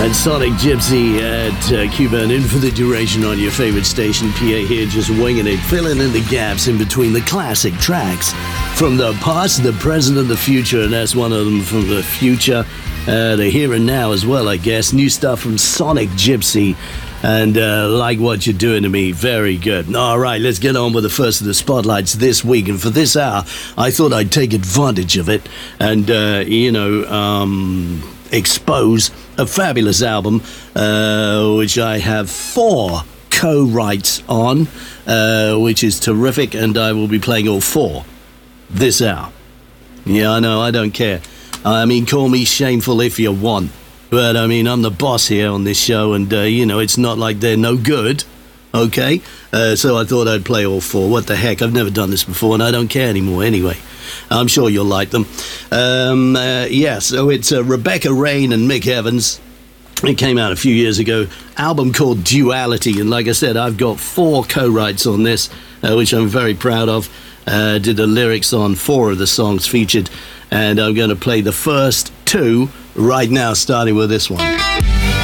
And Sonic Gypsy at Cuba and In for the Duration on your favorite station. PA here, just winging it, filling in the gaps in between the classic tracks from the past, the present, and the future. And that's one of them from the future. The here and now as well, I guess. New stuff from Sonic Gypsy. And Like What You're Doing to Me, very good. All right, let's get on with the first of the spotlights this week. And for this hour, I thought I'd take advantage of it and, expose a fabulous album, which I have 4 co-writes on, which is terrific, and I will be playing all 4 this hour. Yeah, I know, I don't care. I mean, call me shameful if you want. But, I mean, I'm the boss here on this show, and, it's not like they're no good, okay? So I thought I'd play all 4. What the heck? I've never done this before, and I don't care anymore anyway. I'm sure you'll like them. So it's Rebecca Rain and Mick Evans. It came out a few years ago. Album called Duality, and like I said, I've got 4 co-writes on this, which I'm very proud of. Did the lyrics on 4 of the songs featured, and I'm going to play the first 2 right now, starting with this one.